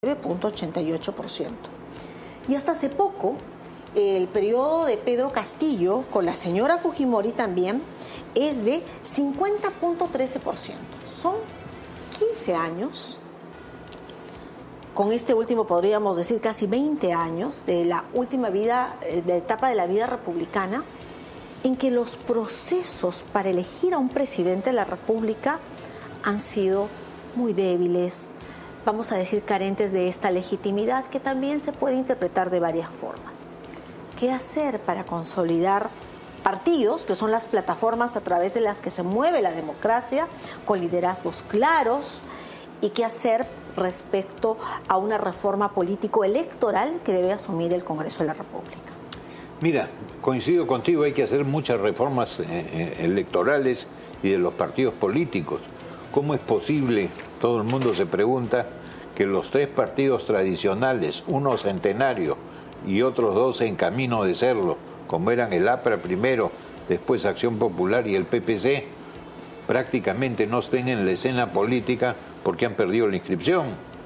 9.88%. Y hasta hace poco, el periodo de Pedro Castillo, con la señora Fujimori también, es de 50.13%. Son 15 años, con este último podríamos decir casi 20 años, de la última etapa de la vida republicana, en que los procesos para elegir a un presidente de la República han sido muy débiles, vamos a decir carentes de esta legitimidad que también se puede interpretar de varias formas. ¿Qué hacer para consolidar partidos, que son las plataformas a través de las que se mueve la democracia, con liderazgos claros? ¿Y qué hacer respecto a una reforma político-electoral que debe asumir el Congreso de la República? Mira, coincido contigo, hay que hacer muchas reformas electorales y de los partidos políticos. ¿Cómo es posible, todo el mundo se pregunta, que los tres partidos tradicionales, uno centenario y otros dos en camino de serlo, como eran el APRA primero, después Acción Popular y el PPC, prácticamente no estén en la escena política porque han perdido la inscripción?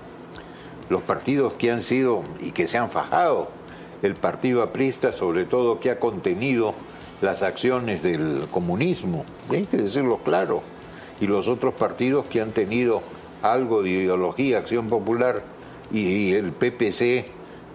Los partidos que han sido y que se han fajado, el partido aprista sobre todo, que ha contenido las acciones del comunismo, y hay que decirlo claro, y los otros partidos que han tenido algo de ideología, Acción Popular y el PPC,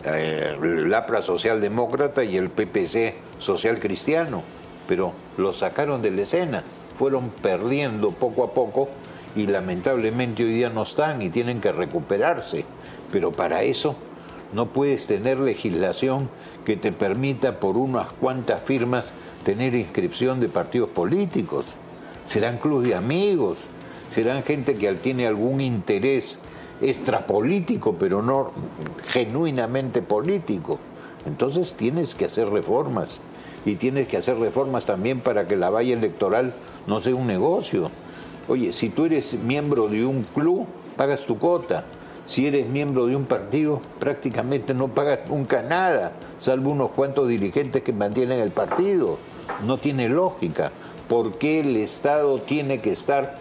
el APRA socialdemócrata y el PPC social cristiano, pero los sacaron de la escena, fueron perdiendo poco a poco y lamentablemente hoy día no están y tienen que recuperarse, pero para eso no puedes tener legislación que te permita por unas cuantas firmas tener inscripción de partidos políticos. Serán clubes de amigos, serán gente que tiene algún interés extrapolítico, pero no genuinamente político. Entonces tienes que hacer reformas, y tienes que hacer reformas también para que la valla electoral no sea un negocio. Oye, si tú eres miembro de un club, pagas tu cuota. Si eres miembro de un partido, prácticamente no pagas nunca nada, salvo unos cuantos dirigentes que mantienen el partido. No tiene lógica. ¿Por qué el Estado tiene que estar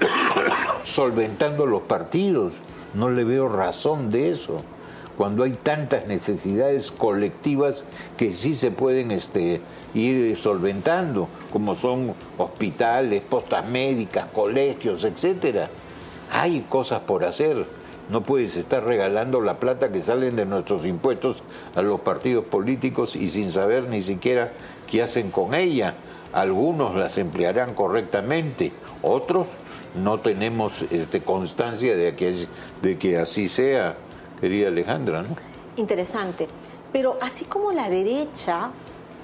solventando los partidos? No le veo razón de eso, cuando hay tantas necesidades colectivas que sí se pueden ir solventando, como son hospitales, postas médicas, colegios, etcétera. Hay cosas por hacer. No puedes estar regalando la plata que salen de nuestros impuestos a los partidos políticos y sin saber ni siquiera qué hacen con ella. Algunos las emplearán correctamente, otros no tenemos constancia de que así sea, querida Alejandra, ¿no? Interesante. Pero así como la derecha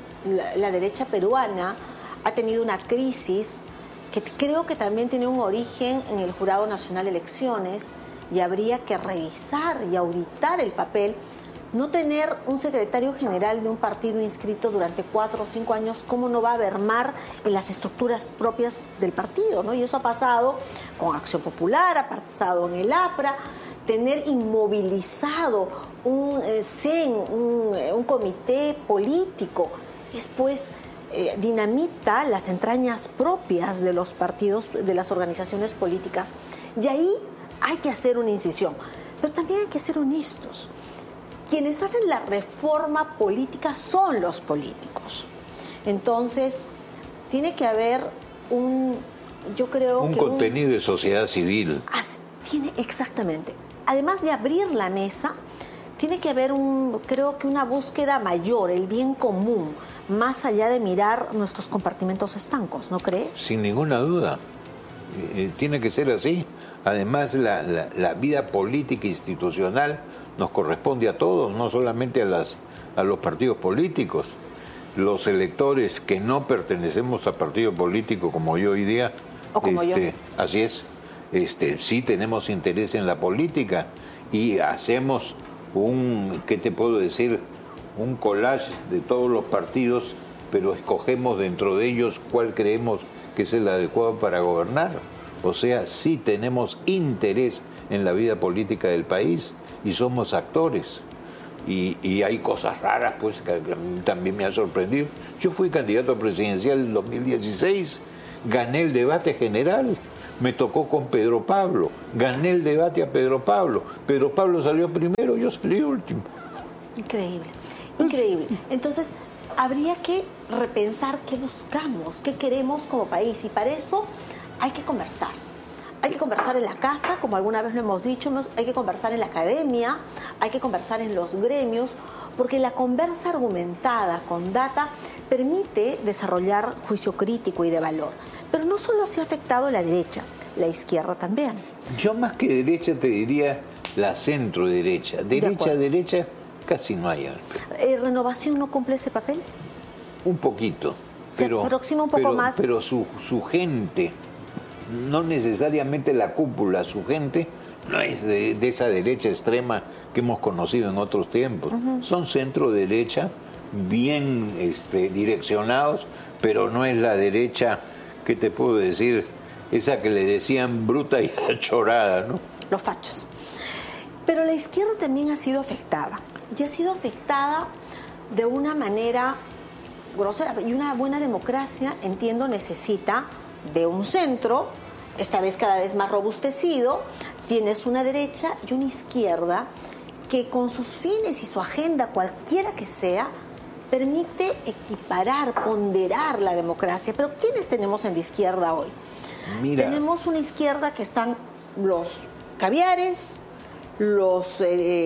peruana ha tenido una crisis que creo que también tiene un origen en el Jurado Nacional de Elecciones, y habría que revisar y auditar el papel, no tener un secretario general de un partido inscrito durante 4 o 5 años, ¿cómo no va a mermar en las estructuras propias del partido, ¿no? Y eso ha pasado con Acción Popular, ha pasado en el APRA, tener inmovilizado un CEN, un comité político, es pues dinamita las entrañas propias de los partidos, de las organizaciones políticas, y ahí hay que hacer una incisión, pero también hay que ser honestos. Quienes hacen la reforma política son los políticos. Entonces, tiene que haber un contenido de sociedad civil. Exactamente. Además de abrir la mesa, tiene que haber una búsqueda mayor, el bien común, más allá de mirar nuestros compartimentos estancos, ¿no cree? Sin ninguna duda. Tiene que ser así. Además, la vida política e institucional nos corresponde a todos, no solamente a los partidos políticos. Los electores que no pertenecemos a partido político como yo hoy día, o como yo. Así es, sí tenemos interés en la política y hacemos ¿qué te puedo decir? Un collage de todos los partidos, pero escogemos dentro de ellos cuál creemos que es el adecuado para gobernar. O sea, sí tenemos interés en la vida política del país y somos actores. Y hay cosas raras, pues, que a mí también me ha sorprendido. Yo fui candidato presidencial en 2016, gané el debate general, Me tocó con Pedro Pablo. Gané el debate a Pedro Pablo. Pedro Pablo salió primero, yo salí último. Increíble, increíble. Entonces, habría que repensar qué buscamos, qué queremos como país. Y para eso hay que conversar. Hay que conversar en la casa, como alguna vez lo hemos dicho, hay que conversar en la academia, hay que conversar en los gremios, porque la conversa argumentada con data permite desarrollar juicio crítico y de valor. Pero no solo se ha afectado la derecha, la izquierda también. Yo más que derecha te diría la centro derecha. Derecha casi no hay. ¿Renovación no cumple ese papel? Un poquito. Se aproxima un poco más. Pero su gente, no necesariamente la cúpula, su gente no es de esa derecha extrema que hemos conocido en otros tiempos. Son centro derecha, bien direccionados, pero no es la derecha, ¿qué te puedo decir? Esa que le decían bruta y achorada, ¿no? Los fachos. Pero la izquierda también ha sido afectada. Y ha sido afectada de una manera grosera. Y una buena democracia, entiendo, necesita de un centro, esta vez cada vez más robustecido. Tienes una derecha y una izquierda que con sus fines y su agenda, cualquiera que sea, permite equiparar, ponderar la democracia. Pero ¿quiénes tenemos en la izquierda hoy? Mira. Tenemos una izquierda que están los caviares, los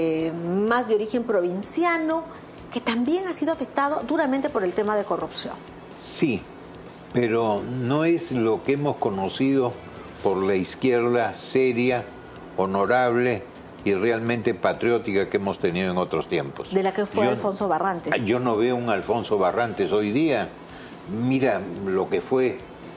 más de origen provinciano, que también ha sido afectado duramente por el tema de corrupción. Sí, pero no es lo que hemos conocido por la izquierda seria, honorable y realmente patriótica que hemos tenido en otros tiempos. De la que fue Alfonso Barrantes. Yo no veo un Alfonso Barrantes hoy día. Mira lo que fue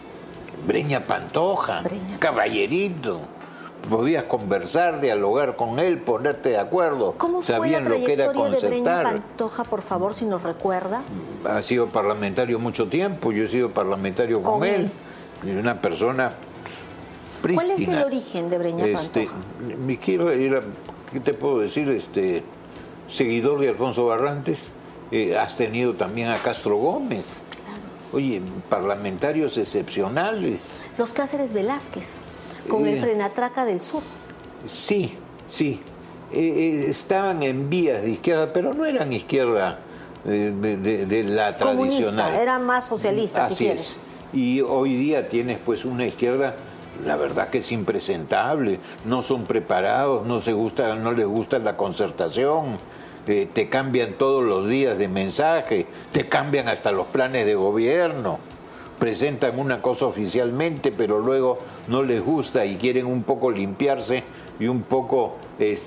Breña Pantoja, caballerito. Podías conversar, dialogar con él, ponerte de acuerdo. ¿Cómo fue Sabían lo que era concertar. de Breña Pantoja, por favor, si nos recuerda? Ha sido parlamentario mucho tiempo, yo he sido parlamentario con él. Una persona prístina. ¿Cuál es el origen de Breña Pantoja? Mi izquierda era, ¿qué te puedo decir? Seguidor de Alfonso Barrantes. Has tenido también a Castro Gómez. Claro. Oye, parlamentarios excepcionales. Los Cáceres Velázquez, con el Frenatraca del Sur. Sí. Estaban en vías de izquierda, pero no eran izquierda de la tradicional. Comunista, eran más socialistas, Así si quieres. Es. Y hoy día tienes pues una izquierda, la verdad que es impresentable. No son preparados, no les gusta la concertación. Te cambian todos los días de mensaje, te cambian hasta los planes de gobierno. Presentan una cosa oficialmente, pero luego no les gusta y quieren un poco limpiarse y un poco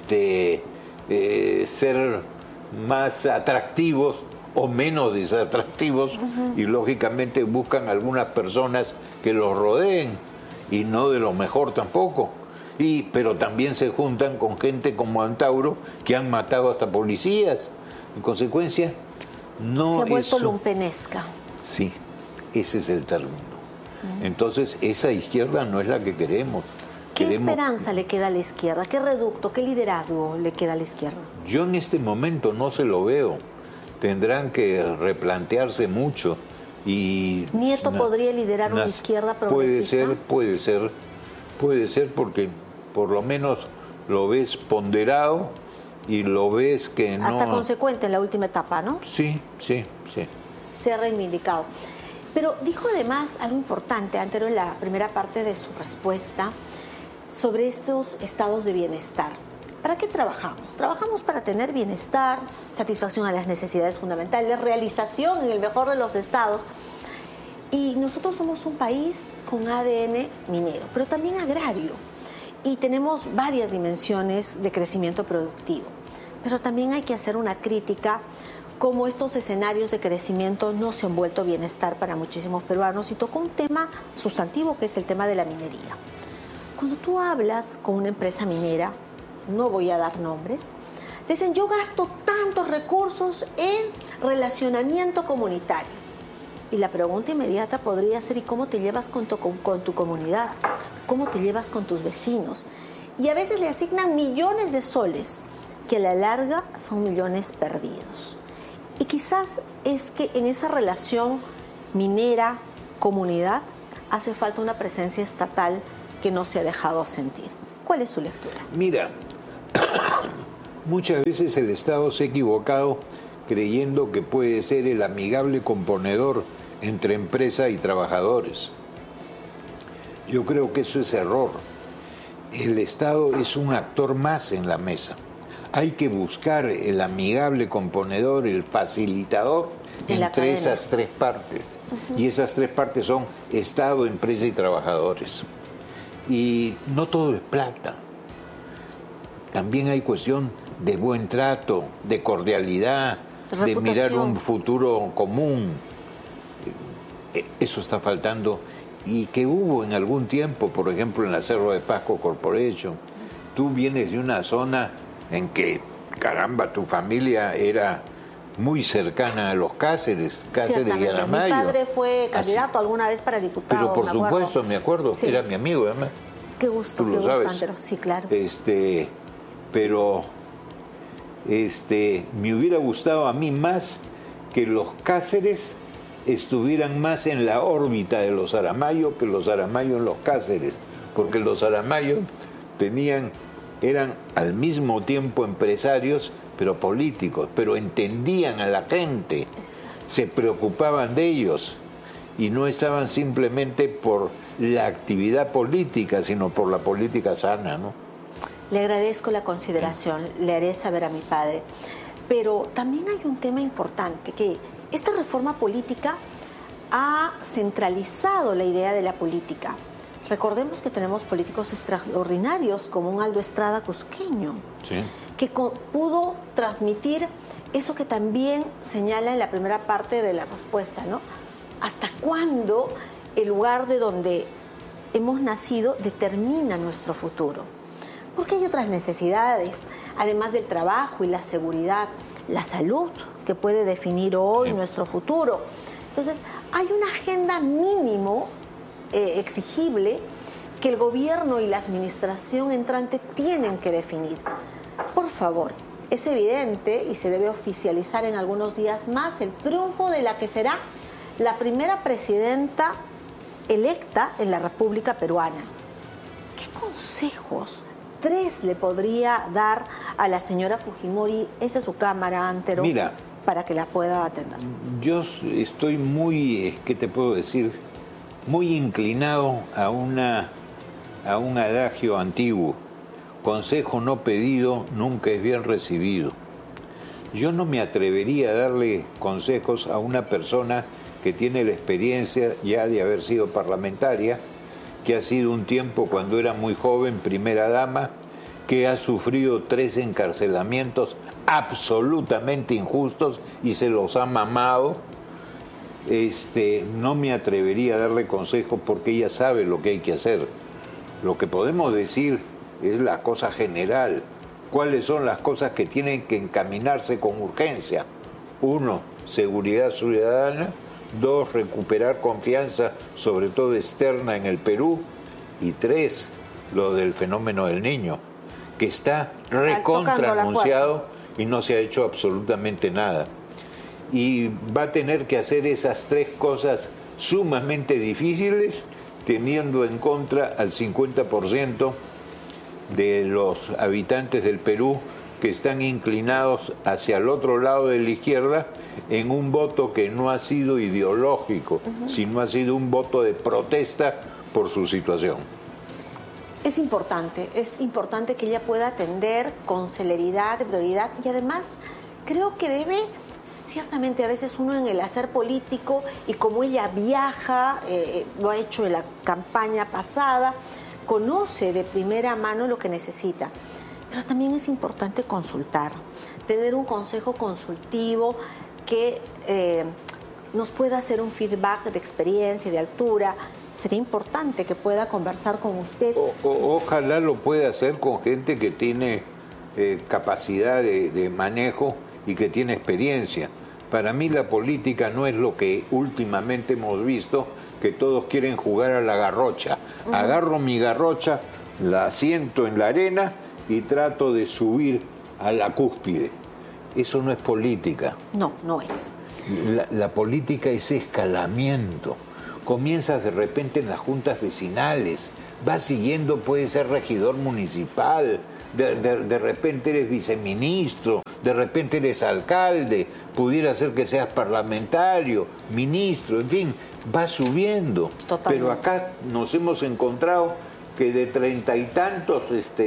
ser más atractivos o menos desatractivos, y lógicamente buscan algunas personas que los rodeen y no de lo mejor tampoco. Pero también se juntan con gente como Antauro, que han matado hasta policías. En consecuencia, no se ha vuelto lumpenesca. Sí. Ese es el término. Entonces, esa izquierda no es la que queremos. ¿Qué esperanza le queda a la izquierda? ¿Qué reducto, qué liderazgo le queda a la izquierda? Yo en este momento no se lo veo. Tendrán que replantearse mucho. ¿Nieto podría liderar una izquierda progresista? Puede ser porque por lo menos lo ves ponderado y lo ves que no... Hasta consecuente en la última etapa, ¿no? Sí. Se ha reivindicado. Pero dijo además algo importante anterior en la primera parte de su respuesta sobre estos estados de bienestar. ¿Para qué trabajamos? Trabajamos para tener bienestar, satisfacción a las necesidades fundamentales, realización en el mejor de los estados. Y nosotros somos un país con ADN minero, pero también agrario. Y tenemos varias dimensiones de crecimiento productivo. Pero también hay que hacer una crítica cómo estos escenarios de crecimiento no se han vuelto bienestar para muchísimos peruanos, y tocó un tema sustantivo que es el tema de la minería. Cuando tú hablas con una empresa minera, no voy a dar nombres, dicen: yo gasto tantos recursos en relacionamiento comunitario. Y la pregunta inmediata podría ser: ¿y cómo te llevas con tu comunidad? ¿Cómo te llevas con tus vecinos? Y a veces le asignan millones de soles, que a la larga son millones perdidos. Y quizás es que en esa relación minera-comunidad hace falta una presencia estatal que no se ha dejado sentir. ¿Cuál es su lectura? Mira, muchas veces el Estado se ha equivocado creyendo que puede ser el amigable componedor entre empresa y trabajadores. Yo creo que eso es error. El Estado es un actor más en la mesa. Hay que buscar el amigable componedor, el facilitador entre esas tres partes. Y esas tres partes son Estado, empresa y trabajadores. Y no todo es plata. También hay cuestión de buen trato, de cordialidad, de mirar un futuro común. Eso está faltando. Y que hubo en algún tiempo, por ejemplo, en la Cerro de Pasco Corporation. Tú vienes de una zona en que, caramba, tu familia era muy cercana a los Cáceres y Aramayo. Mi padre fue candidato alguna vez para diputado. Pero por supuesto, me acuerdo, sí. Era mi amigo, además. Qué gusto, tú lo sabes. Antero. Sí, claro. Pero me hubiera gustado a mí más que los Cáceres estuvieran más en la órbita de los Aramayo que los Aramayo en los Cáceres, porque los Aramayo eran al mismo tiempo empresarios, pero políticos, pero entendían a la gente, se preocupaban de ellos y no estaban simplemente por la actividad política, sino por la política sana, ¿no? Le agradezco la consideración, le haré saber a mi padre, pero también hay un tema importante, que esta reforma política ha centralizado la idea de la política. Recordemos que tenemos políticos extraordinarios como un Aldo Estrada cusqueño, sí, que pudo transmitir eso que también señala en la primera parte de la respuesta, ¿no? ¿Hasta cuándo el lugar de donde hemos nacido determina nuestro futuro? Porque hay otras necesidades, además del trabajo y la seguridad, la salud, que puede definir hoy nuestro futuro. Entonces, hay una agenda mínimo exigible que el gobierno y la administración entrante tienen que definir. Por favor, es evidente y se debe oficializar en algunos días más el triunfo de la que será la primera presidenta electa en la República Peruana. ¿Qué consejos? 3 le podría dar a la señora Fujimori, esa es su cámara, Antero, mira, para que la pueda atender. Yo estoy muy, ¿qué te puedo decir? Muy inclinado a un adagio antiguo. Consejo no pedido nunca es bien recibido. Yo no me atrevería a darle consejos a una persona que tiene la experiencia ya de haber sido parlamentaria, que ha sido un tiempo cuando era muy joven primera dama, que ha sufrido 3 encarcelamientos absolutamente injustos y se los ha mamado. No me atrevería a darle consejos porque ella sabe lo que hay que hacer. Lo que podemos decir es la cosa general. ¿Cuáles son las cosas que tienen que encaminarse con urgencia? 1, seguridad ciudadana. 2, recuperar confianza, sobre todo externa, en el Perú. Y 3, lo del fenómeno del niño, que está recontra anunciado y no se ha hecho absolutamente nada. Y va a tener que hacer esas 3 cosas sumamente difíciles, teniendo en contra al 50% de los habitantes del Perú que están inclinados hacia el otro lado de la izquierda en un voto que no ha sido ideológico, sino ha sido un voto de protesta por su situación. Es importante que ella pueda atender con celeridad, prioridad, y además creo que debe, ciertamente a veces uno en el hacer político, y como ella viaja, lo ha hecho en la campaña pasada, conoce de primera mano lo que necesita. Pero también es importante consultar, tener un consejo consultivo que nos pueda hacer un feedback de experiencia, de altura. Sería importante que pueda conversar con usted. Ojalá lo pueda hacer con gente que tiene capacidad de manejo y que tiene experiencia. Para mí la política no es lo que últimamente hemos visto, que todos quieren jugar a la garrocha. Agarro mi garrocha, la siento en la arena y trato de subir a la cúspide. Eso no es política. No, no es. La política es escalamiento. Comienzas de repente en las juntas vecinales, vas siguiendo, puedes ser regidor municipal, de repente eres viceministro, de repente eres alcalde, pudiera ser que seas parlamentario, ministro, en fin, vas subiendo. Totalmente. Pero acá nos hemos encontrado que de 30 y tantos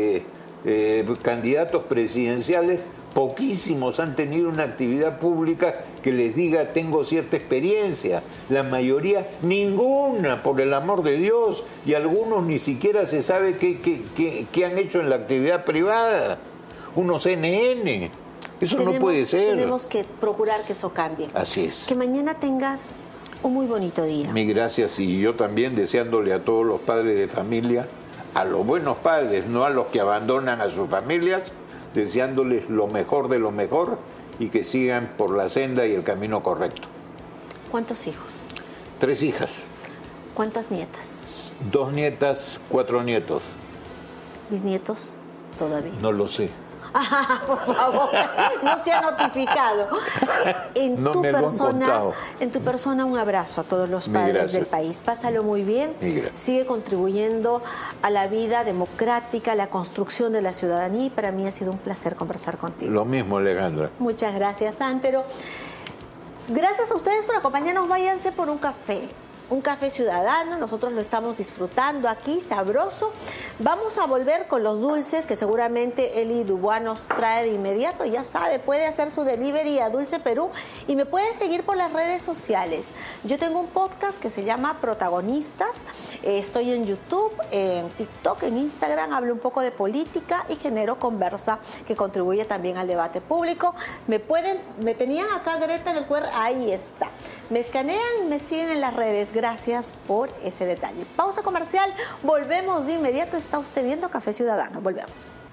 candidatos presidenciales, poquísimos han tenido una actividad pública que les diga tengo cierta experiencia. La mayoría, ninguna, por el amor de Dios, y algunos ni siquiera se sabe qué han hecho en la actividad privada. Unos NN. Eso no puede ser. Tenemos que procurar que eso cambie. Así es. Que mañana tengas un muy bonito día. Mil gracias, y yo también deseándole a todos los padres de familia, a los buenos padres, no a los que abandonan a sus familias, deseándoles lo mejor de lo mejor y que sigan por la senda y el camino correcto. ¿Cuántos hijos? 3 hijas. ¿Cuántas nietas? 2 nietas, 4 nietos. ¿Bisnietos? Todavía. No lo sé. Por favor, no se ha notificado. En No tu me lo han contado. persona, un abrazo a todos los padres del país. Pásalo muy bien. Sigue contribuyendo a la vida democrática, a la construcción de la ciudadanía, y para mí ha sido un placer conversar contigo. Lo mismo, Alejandra. Muchas gracias, Antero. Gracias a ustedes por acompañarnos. Váyanse por un café ciudadano. Nosotros lo estamos disfrutando aquí, sabroso. Vamos a volver con los dulces que seguramente Eli Dubois nos trae de inmediato. Ya sabe, puede hacer su delivery a Dulce Perú y me puede seguir por las redes sociales. Yo tengo un podcast que se llama Protagonistas. Estoy en YouTube, en TikTok, en Instagram. Hablo un poco de política y genero conversa que contribuye también al debate público. Me tenían acá Greta en el QR, ahí está. Me escanean, me siguen en las redes. Gracias por ese detalle. Pausa comercial, volvemos de inmediato. Está usted viendo Café Ciudadano. Volvemos.